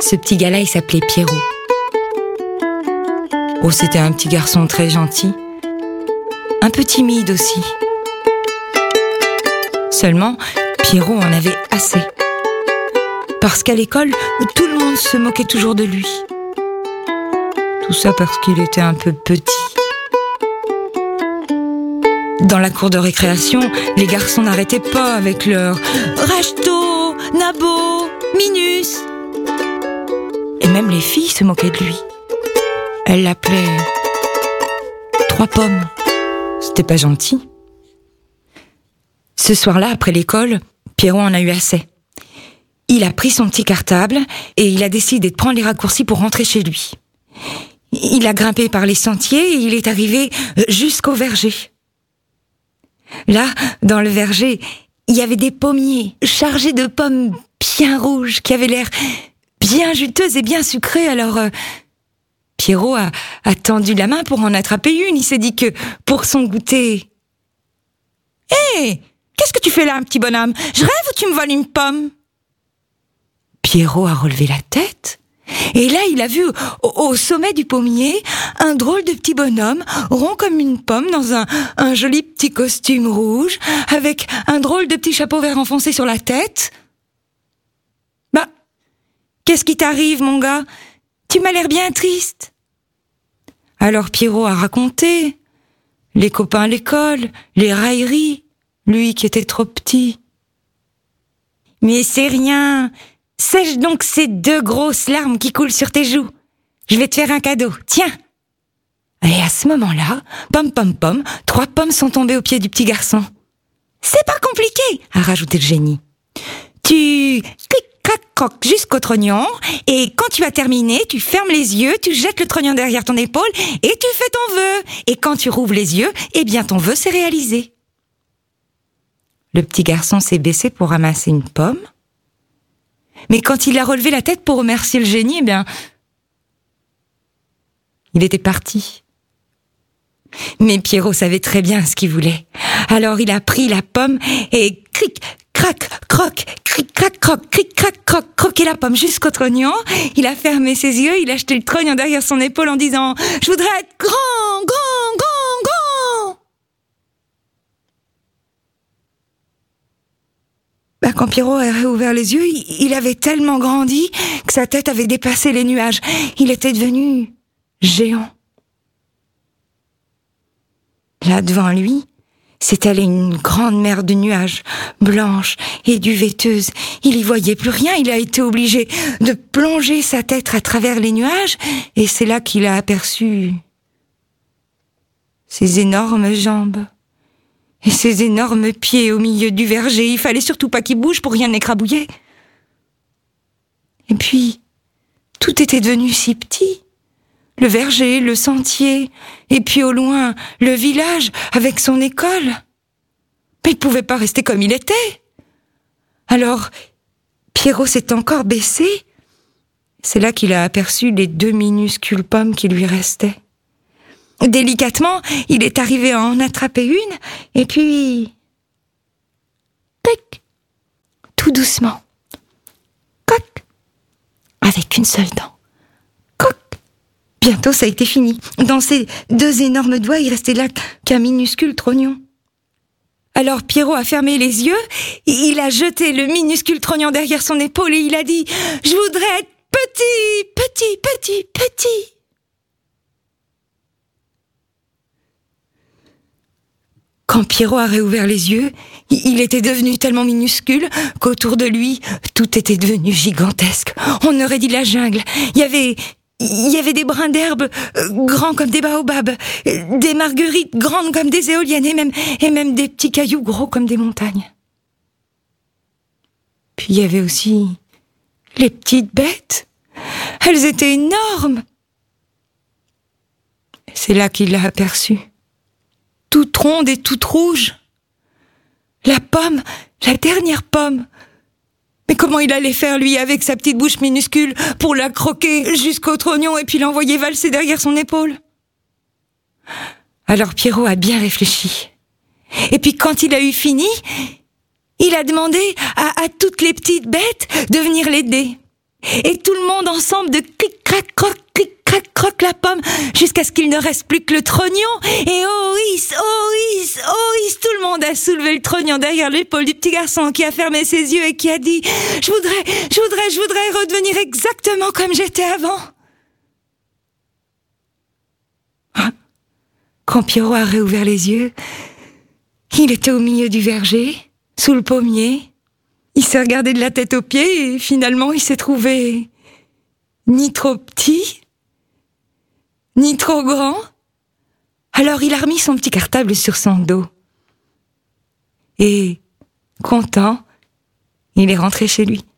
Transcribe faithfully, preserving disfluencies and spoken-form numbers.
Ce petit gars-là, il s'appelait Pierrot. Oh, c'était un petit garçon très gentil, un peu timide aussi. Seulement, Pierrot en avait assez. Parce qu'à l'école, tout le monde se moquait toujours de lui. Tout ça parce qu'il était un peu petit. Dans la cour de récréation, les garçons n'arrêtaient pas avec leur « Rachto, Nabo, Minus ». Et même les filles se moquaient de lui. Elles l'appelaient « Trois pommes ». C'était pas gentil. Ce soir-là, après l'école, Pierrot en a eu assez. Il a pris son petit cartable et il a décidé de prendre les raccourcis pour rentrer chez lui. Il a grimpé par les sentiers et il est arrivé jusqu'au verger. Là, dans le verger, il y avait des pommiers chargés de pommes bien rouges qui avaient l'air bien juteuses et bien sucrées. Alors, euh, Pierrot a, a tendu la main pour en attraper une. Il s'est dit que pour son goûter... Hé, hey, qu'est-ce que tu fais là, un petit bonhomme? Je rêve ou tu me voles une pomme? Pierrot a relevé la tête. Et là, il a vu au, au sommet du pommier un drôle de petit bonhomme, rond comme une pomme, dans un, un joli petit costume rouge, avec un drôle de petit chapeau vert enfoncé sur la tête. Bah, qu'est-ce qui t'arrive, mon gars? Tu m'as l'air bien triste. Alors Pierrot a raconté les copains à l'école, les railleries, lui qui était trop petit. Mais c'est rien. Sèche donc ces deux grosses larmes qui coulent sur tes joues. Je vais te faire un cadeau, tiens. Et à ce moment-là, pom pom pom, trois pommes sont tombées aux pieds du petit garçon. C'est pas compliqué, a rajouté le génie. Tu clic crac croc jusqu'au trognon, et quand tu as terminé, tu fermes les yeux, tu jettes le trognon derrière ton épaule, et tu fais ton vœu. Et quand tu rouvres les yeux, eh bien ton vœu s'est réalisé. Le petit garçon s'est baissé pour ramasser une pomme. Mais quand il a relevé la tête pour remercier le génie, eh bien, il était parti. Mais Pierrot savait très bien ce qu'il voulait. Alors il a pris la pomme et cric, crac, croc, cric, crac, croc, cric, crac, croc, croqué la pomme jusqu'au trognon. Il a fermé ses yeux, il a jeté le trognon derrière son épaule en disant « Je voudrais être grand, grand, grand, grand !» Bah, quand Pierrot a réouvert les yeux, il avait tellement grandi que sa tête avait dépassé les nuages. Il était devenu géant. Là, devant lui, s'étalait une grande mer de nuages, blanche et duvetteuse. Il y voyait plus rien, il a été obligé de plonger sa tête à travers les nuages, et c'est là qu'il a aperçu ses énormes jambes. Et ses énormes pieds au milieu du verger, il fallait surtout pas qu'ils bougent pour rien écrabouiller. Et puis, tout était devenu si petit. Le verger, le sentier, et puis au loin, le village avec son école. Mais il pouvait pas rester comme il était. Alors, Pierrot s'est encore baissé. C'est là qu'il a aperçu les deux minuscules pommes qui lui restaient. Délicatement, il est arrivé à en attraper une, et puis... Pic, tout doucement. Coc, avec une seule dent. Coc. Bientôt, ça a été fini. Dans ses deux énormes doigts, il restait là qu'un minuscule trognon. Alors Pierrot a fermé les yeux, il a jeté le minuscule trognon derrière son épaule et il a dit « Je voudrais être petit, petit, petit, petit !» Quand Pierrot a réouvert les yeux, il était devenu tellement minuscule qu'autour de lui, tout était devenu gigantesque. On aurait dit la jungle. Il y avait, il y avait des brins d'herbe grands comme des baobabs, des marguerites grandes comme des éoliennes et même, et même des petits cailloux gros comme des montagnes. Puis il y avait aussi les petites bêtes. Elles étaient énormes. C'est là qu'il l'a aperçue. Toute ronde et toute rouge. La pomme, la dernière pomme. Mais comment il allait faire, lui, avec sa petite bouche minuscule, pour la croquer jusqu'au trognon et puis l'envoyer valser derrière son épaule? Alors Pierrot a bien réfléchi. Et puis quand il a eu fini, il a demandé à, à toutes les petites bêtes de venir l'aider. Et tout le monde ensemble de clic-crac-croc, clic-crac-croc la pomme, jusqu'à ce qu'il ne reste plus que le trognon. Et oh is, oh is, oh is, tout le monde a soulevé le trognon derrière l'épaule du petit garçon qui a fermé ses yeux et qui a dit « Je voudrais, je voudrais, je voudrais redevenir exactement comme j'étais avant. » Quand Pierrot a réouvert les yeux, il était au milieu du verger, sous le pommier. Il s'est regardé de la tête aux pieds et finalement il s'est trouvé ni trop petit, ni trop grand. Alors il a remis son petit cartable sur son dos. Et, content, il est rentré chez lui.